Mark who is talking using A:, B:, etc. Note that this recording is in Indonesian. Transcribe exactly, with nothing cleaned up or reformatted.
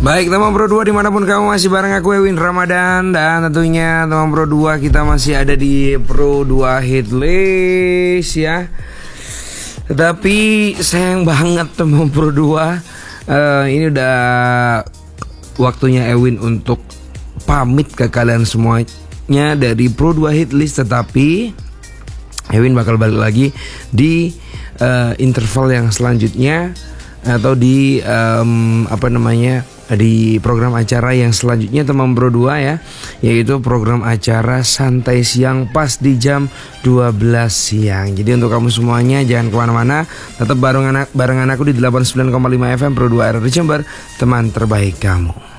A: Baik teman Pro dua dimanapun kamu masih bareng aku Ewin Ramadan. Dan tentunya teman Pro dua kita masih ada di Pro dua Hit List ya. Tetapi sayang banget teman Pro dua, uh, ini udah waktunya Ewin untuk pamit ke kalian semuanya dari Pro dua Hit List. Tetapi Ewin bakal balik lagi di uh, interval yang selanjutnya, atau di um, apa namanya di program acara yang selanjutnya teman Pro dua ya, yaitu program acara Santai Siang pas di jam dua belas siang. Jadi untuk kamu semuanya jangan kemana-mana, tetap barengan, barengan aku di delapan puluh sembilan koma lima F M Pro dua R R Jember, teman terbaik kamu.